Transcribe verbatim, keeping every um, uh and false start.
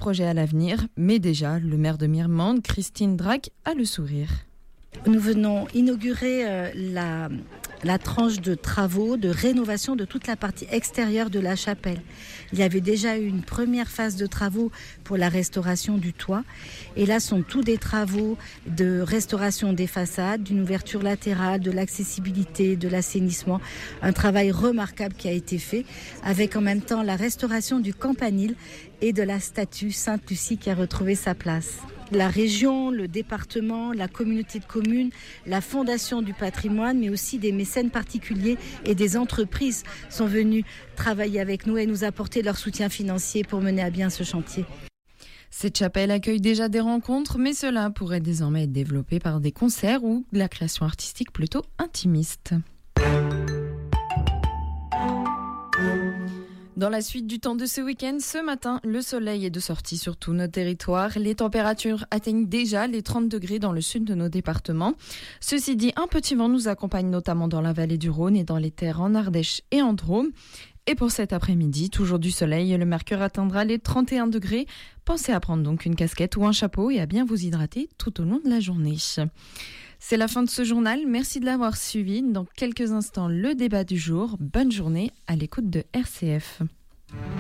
projets à l'avenir, mais déjà, le maire de Mirmande, Christine Drac, a le sourire. Nous venons inaugurer euh, la, la tranche de travaux, de rénovation de toute la partie extérieure de la chapelle. Il y avait déjà eu une première phase de travaux pour la restauration du toit. Et là sont tous des travaux de restauration des façades, d'une ouverture latérale, de l'accessibilité, de l'assainissement. Un travail remarquable qui a été fait, avec en même temps la restauration du campanile et de la statue Sainte-Lucie qui a retrouvé sa place. La région, le département, la communauté de communes, la Fondation du patrimoine, mais aussi des mécènes particuliers et des entreprises sont venus travailler avec nous et nous apporter leur soutien financier pour mener à bien ce chantier. Cette chapelle accueille déjà des rencontres, mais cela pourrait désormais être développé par des concerts ou de la création artistique plutôt intimiste. Dans la suite du temps de ce week-end, ce matin, le soleil est de sortie sur tout notre territoire. Les températures atteignent déjà les trente degrés dans le sud de nos départements. Ceci dit, un petit vent nous accompagne notamment dans la vallée du Rhône et dans les terres en Ardèche et en Drôme. Et pour cet après-midi, toujours du soleil, le mercure atteindra les trente et un degrés. Pensez à prendre donc une casquette ou un chapeau et à bien vous hydrater tout au long de la journée. C'est la fin de ce journal. Merci de l'avoir suivi. Dans quelques instants, le débat du jour. Bonne journée à l'écoute de R C F.